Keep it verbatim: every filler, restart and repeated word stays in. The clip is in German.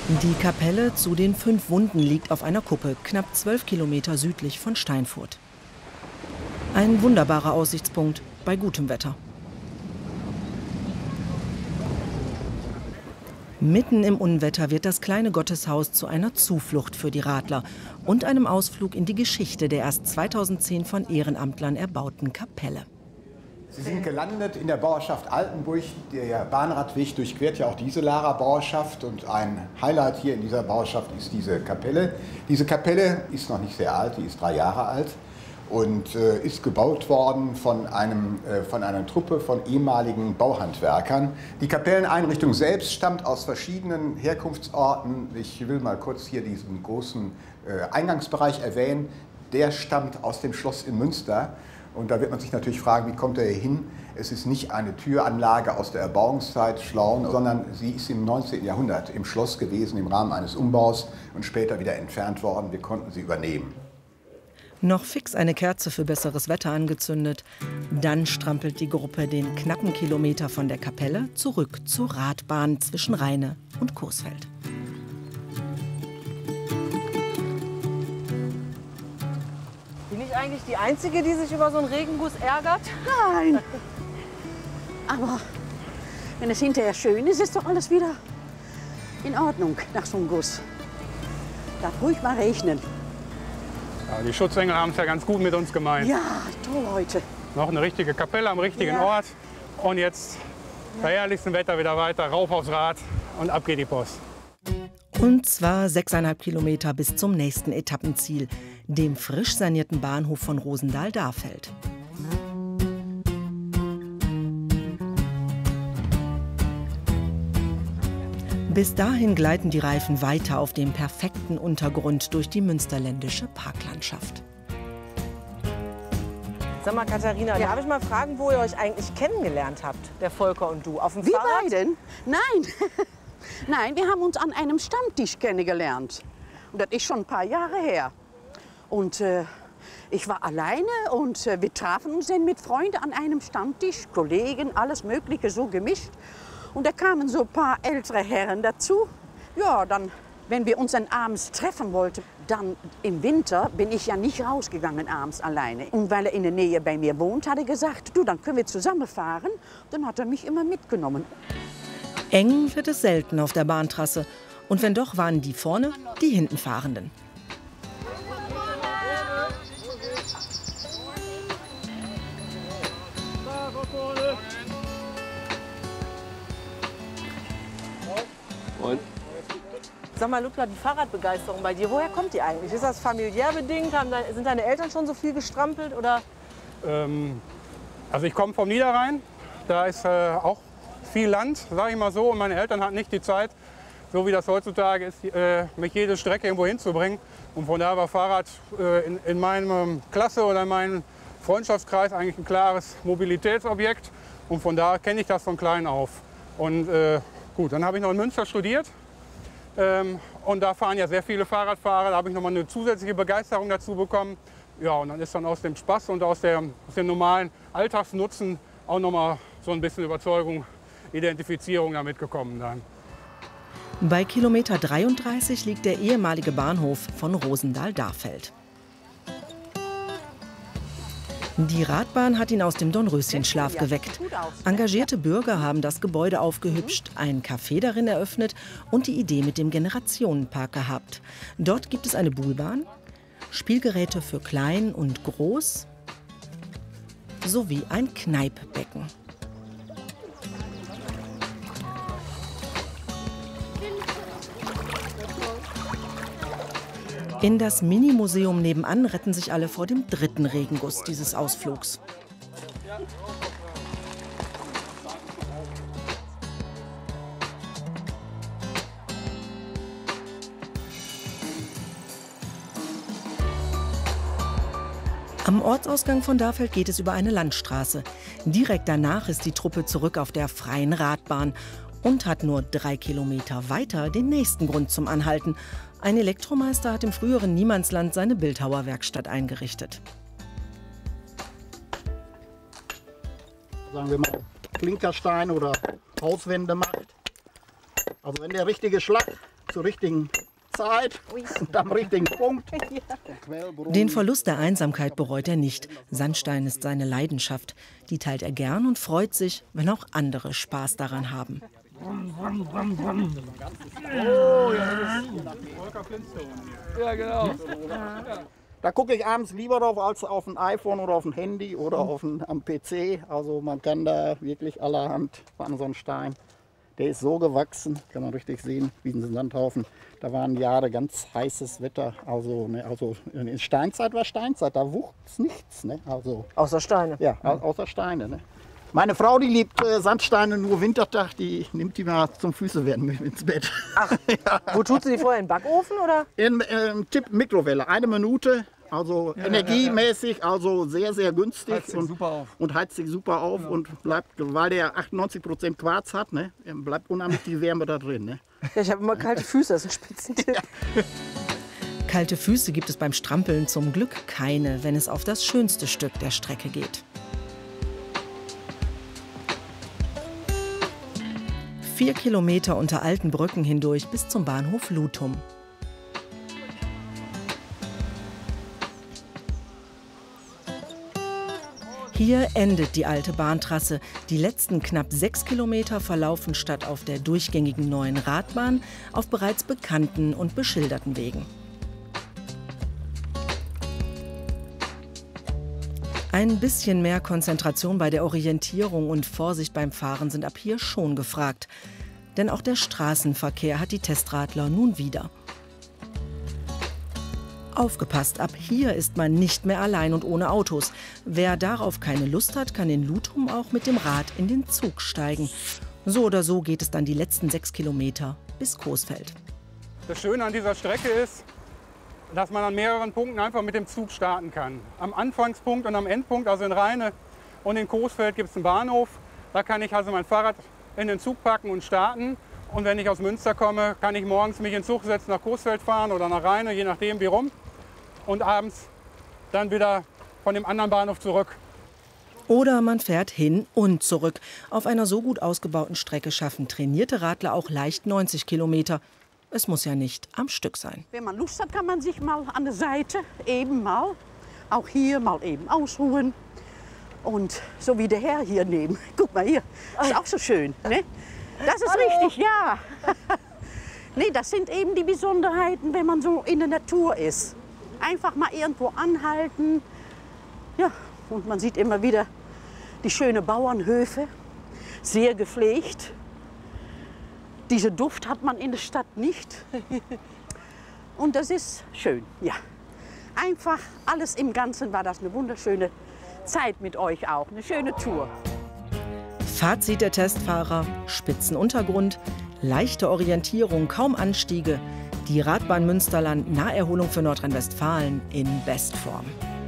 Die Kapelle zu den fünf Wunden liegt auf einer Kuppe, knapp zwölf Kilometer südlich von Steinfurt. Ein wunderbarer Aussichtspunkt bei gutem Wetter. Mitten im Unwetter wird das kleine Gotteshaus zu einer Zuflucht für die Radler und einem Ausflug in die Geschichte der erst zweitausendzehn von Ehrenamtlern erbauten Kapelle. Sie sind gelandet in der Bauerschaft Altenburg. Der Bahnradweg durchquert ja auch diese Lahrer Bauerschaft. Und ein Highlight hier in dieser Bauerschaft ist diese Kapelle. Diese Kapelle ist noch nicht sehr alt, die ist drei Jahre alt. Und äh, ist gebaut worden von, einem, äh, von einer Truppe von ehemaligen Bauhandwerkern. Die Kapelleneinrichtung selbst stammt aus verschiedenen Herkunftsorten. Ich will mal kurz hier diesen großen äh, Eingangsbereich erwähnen. Der stammt aus dem Schloss in Münster. Und da wird man sich natürlich fragen, wie kommt er hier hin? Es ist nicht eine Türanlage aus der Erbauungszeit Schlaun, sondern sie ist im neunzehnten Jahrhundert im Schloss gewesen, im Rahmen eines Umbaus und später wieder entfernt worden. Wir konnten sie übernehmen. Noch fix eine Kerze für besseres Wetter angezündet. Dann strampelt die Gruppe den knappen Kilometer von der Kapelle zurück zur Radbahn zwischen Rheine und Coesfeld. Bin ich eigentlich die Einzige, die sich über so einen Regenguss ärgert? Nein. Aber wenn es hinterher schön ist, ist doch alles wieder in Ordnung nach so einem Guss. Darf ruhig mal regnen. Ja, die Schutzengel haben es ja ganz gut mit uns gemeint. Ja, toll heute. Noch eine richtige Kapelle am richtigen Ja. Ort. Und jetzt bei herrlichstem Wetter wieder weiter, rauf aufs Rad und ab geht die Post. Und zwar sechseinhalb Kilometer bis zum nächsten Etappenziel, dem frisch sanierten Bahnhof von Rosendahl-Darfeld. Bis dahin gleiten die Reifen weiter auf dem perfekten Untergrund durch die münsterländische Parklandschaft. Sag mal, Katharina, Ja. darf ich mal fragen, wo ihr euch eigentlich kennengelernt habt, der Volker und du? Auf dem Wir Fahrrad? beiden? Nein. Nein, wir haben uns an einem Stammtisch kennengelernt. Und das ist schon ein paar Jahre her. Und äh, ich war alleine und äh, wir trafen uns dann mit Freunden an einem Stammtisch, Kollegen, alles Mögliche so gemischt. Und da kamen so ein paar ältere Herren dazu. Ja, dann, wenn wir uns dann abends treffen wollten, dann im Winter bin ich ja nicht rausgegangen abends alleine. Und weil er in der Nähe bei mir wohnt, hat er gesagt, du, dann können wir zusammen fahren. Dann hat er mich immer mitgenommen. Eng wird es selten auf der Bahntrasse. Und wenn doch, waren die vorne die hinten Fahrenden. Und? Sag mal, Ludger, die Fahrradbegeisterung bei dir, woher kommt die eigentlich? Ist das familiär bedingt? Haben deine, sind deine Eltern schon so viel gestrampelt? Oder? Ähm, also ich komme vom Niederrhein. Da ist äh, auch viel Land, sage ich mal so. Und meine Eltern hatten nicht die Zeit, so wie das heutzutage ist, äh, mich jede Strecke irgendwo hinzubringen. Und von daher war Fahrrad äh, in, in meinem Klasse oder in meinem Freundschaftskreis eigentlich ein klares Mobilitätsobjekt. Und von daher kenne ich das von klein auf. Und äh, gut, dann habe ich noch in Münster studiert. Ähm, und da fahren ja sehr viele Fahrradfahrer. Da habe ich noch mal eine zusätzliche Begeisterung dazu bekommen. Ja, und dann ist dann aus dem Spaß und aus, der, aus dem normalen Alltagsnutzen auch noch mal so ein bisschen Überzeugung, Identifizierung damit gekommen dann. Bei Kilometer dreiunddreißig liegt der ehemalige Bahnhof von Rosendahl-Darfeld. Die Radbahn hat ihn aus dem Dornröschenschlaf geweckt. Engagierte Bürger haben das Gebäude aufgehübscht, ein Café darin eröffnet und die Idee mit dem Generationenpark gehabt. Dort gibt es eine Buhlbahn, Spielgeräte für Klein und Groß sowie ein Kneippbecken. In das Mini-Museum nebenan retten sich alle vor dem dritten Regenguss dieses Ausflugs. Am Ortsausgang von Darfeld geht es über eine Landstraße. Direkt danach ist die Truppe zurück auf der freien Radbahn und hat nur drei Kilometer weiter den nächsten Grund zum Anhalten. Ein Elektromeister hat im früheren Niemandsland seine Bildhauerwerkstatt eingerichtet. Sagen wir mal Klinkerstein oder Hauswände macht. Also wenn der richtige Schlag zur richtigen Zeit und am richtigen Punkt. Den Verlust der Einsamkeit bereut er nicht. Sandstein ist seine Leidenschaft. Die teilt er gern und freut sich, wenn auch andere Spaß daran haben. Ja, genau. Da gucke ich abends lieber drauf als auf ein iPhone oder auf ein Handy oder auf ein, am P C. Also man kann da wirklich allerhand an so einen Stein. Der ist so gewachsen, kann man richtig sehen, wie ein Sandhaufen. Da waren Jahre ganz heißes Wetter. Also, ne, also in Steinzeit war Steinzeit, da wuchs nichts. Ne? Also, Außer Steine. ja, au außer Steine. Ne? Meine Frau, die liebt äh, Sandsteine nur Wintertag, die nimmt die mal zum Füßewärmen mit ins Bett. Ach, ja. Wo tut sie die vorher? In den Backofen oder? In äh, Tipp Mikrowelle, eine Minute. Also ja, energiemäßig, also sehr, sehr günstig. Heizt sich und, super auf. und heizt sich super auf ja. und bleibt, weil der achtundneunzig Prozent Quarz hat, ne, bleibt unheimlich die Wärme da drin. Ne. Ja, ich habe immer kalte Füße, das ist ein Spitzentipp. Ja. Kalte Füße gibt es beim Strampeln zum Glück keine, wenn es auf das schönste Stück der Strecke geht. Vier Kilometer unter alten Brücken hindurch bis zum Bahnhof Lutum. Hier endet die alte Bahntrasse. Die letzten knapp sechs Kilometer verlaufen statt auf der durchgängigen neuen Radbahn auf bereits bekannten und beschilderten Wegen. Ein bisschen mehr Konzentration bei der Orientierung und Vorsicht beim Fahren sind ab hier schon gefragt. Denn auch der Straßenverkehr hat die Testradler nun wieder. Aufgepasst, ab hier ist man nicht mehr allein und ohne Autos. Wer darauf keine Lust hat, kann in Lutum auch mit dem Rad in den Zug steigen. So oder so geht es dann die letzten sechs Kilometer bis Coesfeld. Das Schöne an dieser Strecke ist, dass man an mehreren Punkten einfach mit dem Zug starten kann. Am Anfangspunkt und am Endpunkt, also in Rheine und in Coesfeld, gibt es einen Bahnhof. Da kann ich also mein Fahrrad in den Zug packen und starten. Und wenn ich aus Münster komme, kann ich morgens mich in den Zug setzen, nach Coesfeld fahren oder nach Rheine, je nachdem wie rum. Und abends dann wieder von dem anderen Bahnhof zurück. Oder man fährt hin und zurück. Auf einer so gut ausgebauten Strecke schaffen trainierte Radler auch leicht neunzig Kilometer. Es muss ja nicht am Stück sein. Wenn man Lust hat, kann man sich mal an der Seite eben mal, auch hier mal eben ausruhen. Und so wie der Herr hier neben. Guck mal hier, ist auch so schön. Ne? Das ist Hallo. Richtig, ja. Nee, das sind eben die Besonderheiten, wenn man so in der Natur ist. Einfach mal irgendwo anhalten. Ja, und man sieht immer wieder die schönen Bauernhöfe, sehr gepflegt. Diesen Duft hat man in der Stadt nicht. Und das ist schön, ja. Einfach alles im Ganzen war das eine wunderschöne Zeit mit euch auch, eine schöne Tour. Fazit der Testfahrer: Spitzenuntergrund, leichte Orientierung, kaum Anstiege. Die Radbahn Münsterland, Naherholung für Nordrhein-Westfalen in Bestform.